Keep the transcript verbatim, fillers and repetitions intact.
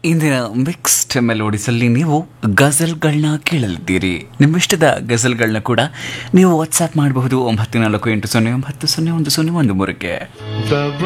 ಇಂದಿನ ಮಿಕ್ಸ್ಡ್ ಮೆಲೋಡಿಸಲ್ಲಿ ನೀವು ಗಜಲ್ಗಳನ್ನ ಕೇಳಲಿದ್ದೀರಿ. ನಿಮ್ಮಿಷ್ಟದ ಗಜಲ್ಗಳನ್ನ ಕೂಡ ನೀವು ವಾಟ್ಸ್ಆ್ಯಪ್ ಮಾಡಬಹುದು ಒಂಬತ್ತು ನಾಲ್ಕು ಎಂಟು ಸೊನ್ನೆ ಒಂಬತ್ತು ಸೊನ್ನೆ ಒಂದು ಸೊನ್ನೆ ಒಂದು ಮೂರಕ್ಕೆ.